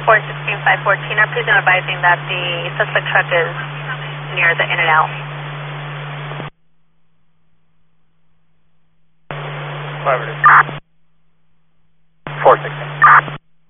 416-514, please note advising that the suspect truck is near the in and out. 5